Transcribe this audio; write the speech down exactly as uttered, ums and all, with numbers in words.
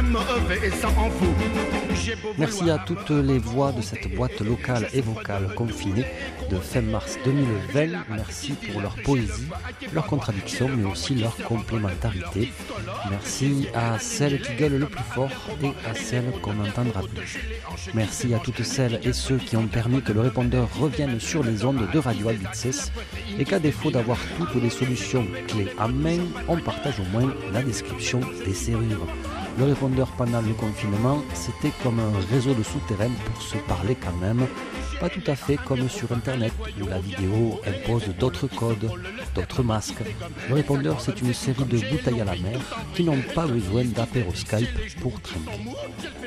Merci à toutes les voix de cette boîte locale et vocale confinée de fin mars deux mille vingt. Merci pour leur poésie, leur contradiction, mais aussi leur complémentarité. Merci à celles qui gueulent le plus fort et à celles qu'on n'entendra plus. Merci à toutes celles et ceux qui ont permis que le répondeur revienne sur les ondes de Radio Albices et qu'à défaut d'avoir toutes les solutions clés en main, on partage au moins la description des serrures. Le répondeur pendant le confinement, c'était comme un réseau de souterrains pour se parler quand même. Pas tout à fait comme sur Internet, où la vidéo impose d'autres codes, d'autres masques. Le répondeur, c'est une série de bouteilles à la mer qui n'ont pas besoin d'apéro Skype pour trinquer.